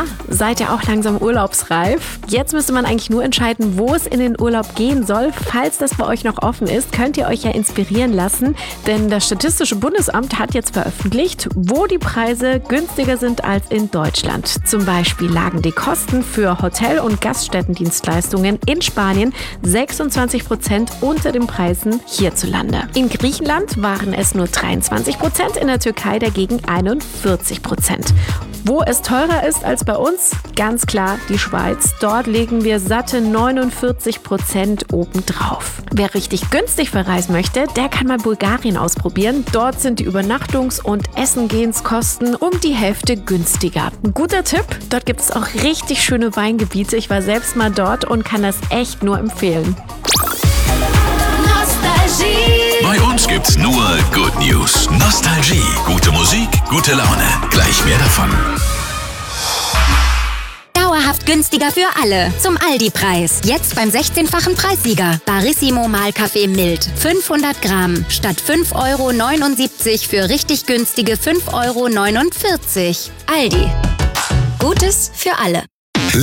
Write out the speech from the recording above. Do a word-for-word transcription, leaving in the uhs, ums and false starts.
seid ihr auch langsam urlaubsreif? Jetzt müsste man eigentlich nur entscheiden, wo es in den Urlaub gehen soll. Falls das bei euch noch offen ist, könnt ihr euch ja inspirieren lassen, denn das Statistische Bundesamt hat jetzt veröffentlicht, wo die Preise günstiger sind als in Deutschland. Zum Beispiel lagen die Kosten für Hotel- und Gaststättendienstleistungen in Spanien sechsundzwanzig Prozent unter den Preisen hierzulande. In Griechenland waren es nur dreiundzwanzig Prozent, in der Türkei dagegen einundvierzig Prozent. Wo es teurer ist als bei uns? Ganz klar die Schweiz. Dort legen wir satte neunundvierzig Prozent obendrauf. Wer richtig günstig verreisen möchte, der kann mal Bulgarien ausprobieren. Dort sind die Übernachtungs- und Essengehenskosten um die Hälfte günstiger. Ein guter Tipp, dort gibt es auch richtig schöne Weingebiete. Ich war selbst mal dort und kann das echt nur empfehlen. Bei uns gibt's nur Good News. Nostalgie, gute Musik, gute Laune. Gleich mehr davon. Dauerhaft günstiger für alle. Zum Aldi-Preis. Jetzt beim sechzehnfachen Preissieger. Barissimo Mahlkaffee mild. fünfhundert Gramm. Statt fünf Euro neunundsiebzig für richtig günstige fünf Euro neunundvierzig. Aldi. Gutes für alle.